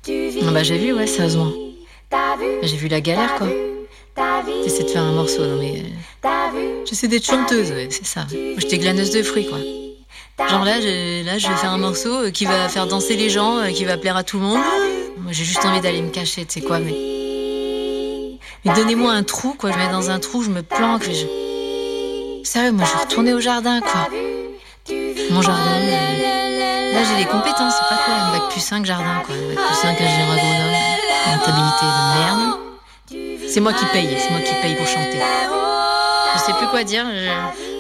Ah bah j'ai vu, ouais, sérieusement. J'ai vu la galère, quoi. T'essaies de faire un morceau, non mais... J'essaie d'être chanteuse, ouais, c'est ça. Moi, j'étais glaneuse de fruits, quoi. Genre là, je vais faire un morceau qui va faire danser les gens, qui va plaire à tout le monde. Moi, j'ai juste envie d'aller me cacher, tu sais quoi, mais donnez-moi un trou, quoi. Je me mets dans un trou, je me planque. Sérieux, moi, je vais retourner au jardin, quoi. Mon jardin, là, j'ai les compétences, c'est pas quoi, un bac plus 5 jardin, quoi. Un bac plus 5 ingénieur agronome, rentabilité de merde. C'est moi qui paye pour chanter. Je sais plus quoi dire.